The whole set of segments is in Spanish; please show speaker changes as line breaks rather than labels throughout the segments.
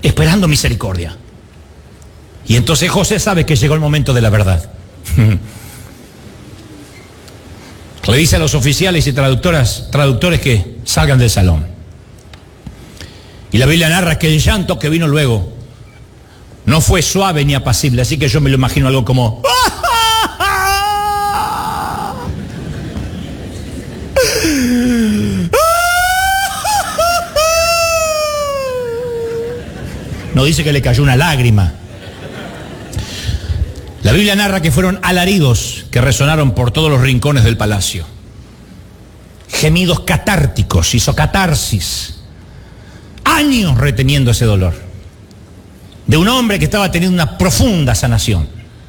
esperando misericordia. Y entonces José sabe que llegó el momento de la verdad. Le dice a los oficiales y traductores que salgan del salón. Y la Biblia narra que el llanto que vino luego no fue suave ni apacible, así que yo me lo imagino algo como... No dice que le cayó una lágrima. La Biblia narra que fueron alaridos que resonaron por todos los rincones del palacio. Gemidos catárticos, hizo catarsis. Años reteniendo ese dolor. De un hombre que estaba teniendo una profunda sanación.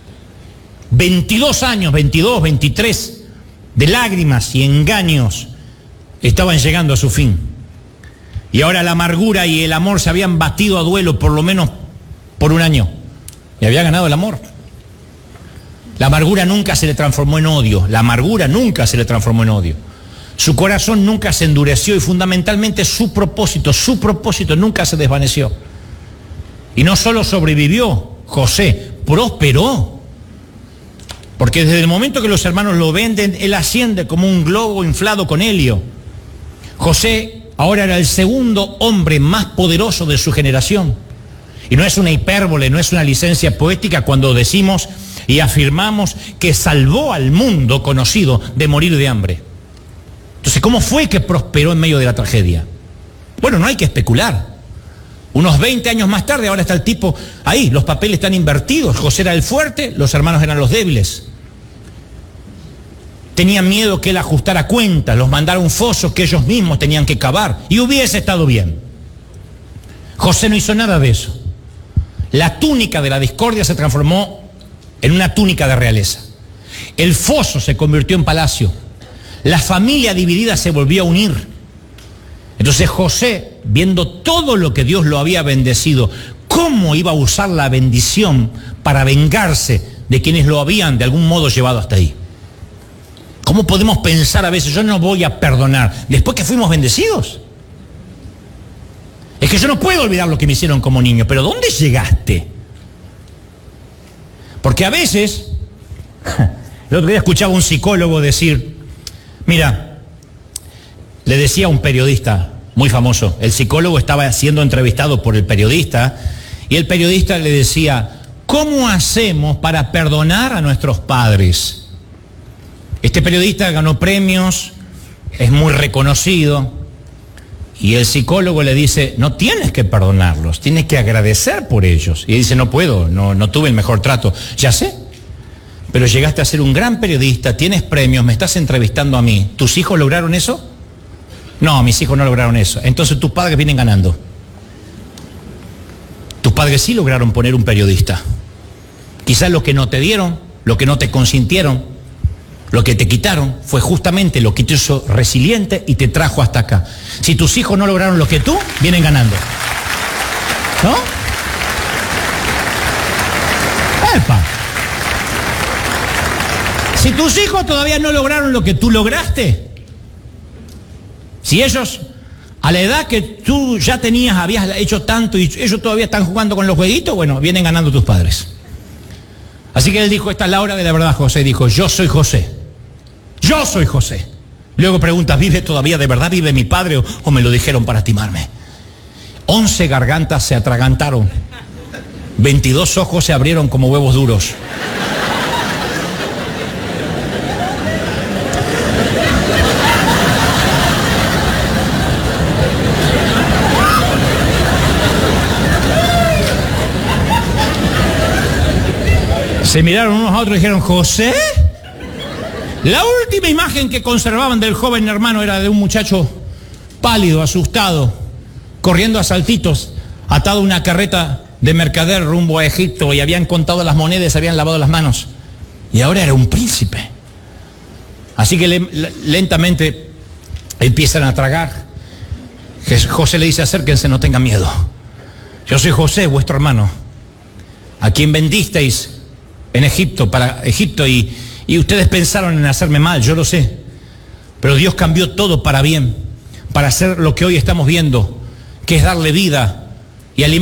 22 años, 22, 23, de lágrimas y engaños estaban llegando a su fin. Y ahora la amargura y el amor se habían batido a duelo por lo menos por un año. Y había ganado el amor. La amargura nunca se le transformó en odio. La amargura nunca se le transformó en odio. Su corazón nunca se endureció y fundamentalmente su propósito nunca se desvaneció. Y no solo sobrevivió, José prosperó. Porque desde el momento que los hermanos lo venden, él asciende como un globo inflado con helio. José ahora era el segundo hombre más poderoso de su generación. Y no es una hipérbole, no es una licencia poética cuando decimos y afirmamos que salvó al mundo conocido de morir de hambre. Entonces, ¿cómo fue que prosperó en medio de la tragedia? Bueno, no hay que especular. Unos 20 años más tarde, ahora está el tipo ahí, los papeles están invertidos. José era el fuerte, los hermanos eran los débiles. Tenían miedo que él ajustara cuentas, los mandara a un foso que ellos mismos tenían que cavar. Y hubiese estado bien. José no hizo nada de eso. La túnica de la discordia se transformó en una túnica de realeza. El foso se convirtió en palacio. La familia dividida se volvió a unir. Entonces José, viendo todo lo que Dios lo había bendecido, ¿cómo iba a usar la bendición para vengarse de quienes lo habían de algún modo llevado hasta ahí? ¿Cómo podemos pensar a veces, yo no voy a perdonar después que fuimos bendecidos? Es que yo no puedo olvidar lo que me hicieron como niño, pero ¿dónde llegaste? Porque a veces, el otro día escuchaba a un psicólogo decir, mira, le decía a un periodista muy famoso, el psicólogo estaba siendo entrevistado por el periodista, y el periodista le decía, ¿cómo hacemos para perdonar a nuestros padres? Este periodista ganó premios, es muy reconocido, y el psicólogo le dice, no tienes que perdonarlos, tienes que agradecer por ellos. Y él dice, no puedo, no tuve el mejor trato. Ya sé, pero llegaste a ser un gran periodista, tienes premios, me estás entrevistando a mí. ¿Tus hijos lograron eso? No, mis hijos no lograron eso. Entonces tus padres vienen ganando. Tus padres sí lograron poner un periodista. Quizás lo que no te dieron, lo que no te consintieron, lo que te quitaron fue justamente lo que te hizo resiliente y te trajo hasta acá. Si tus hijos no lograron lo que tú, vienen ganando. ¿No? ¡Epa! Si tus hijos todavía no lograron lo que tú lograste, si ellos, a la edad que tú ya tenías, habías hecho tanto y ellos todavía están jugando con los jueguitos, bueno, vienen ganando tus padres. Así que él dijo, esta es la hora de la verdad, José. Dijo, yo soy José. Yo soy José. Luego preguntas, ¿vive todavía? ¿De verdad vive mi padre o me lo dijeron para timarme? 11 gargantas se atragantaron. 22 ojos se abrieron como huevos duros. Se miraron unos a otros y dijeron, ¿José? La última imagen que conservaban del joven hermano era de un muchacho pálido, asustado, corriendo a saltitos, atado a una carreta de mercader rumbo a Egipto, y habían contado las monedas, habían lavado las manos. Y ahora era un príncipe. Así que lentamente empiezan a tragar. José le dice, acérquense, no tengan miedo. Yo soy José, vuestro hermano, a quien vendisteis en Egipto, para Egipto, y ustedes pensaron en hacerme mal, yo lo sé. Pero Dios cambió todo para bien, para hacer lo que hoy estamos viendo, que es darle vida y alimentar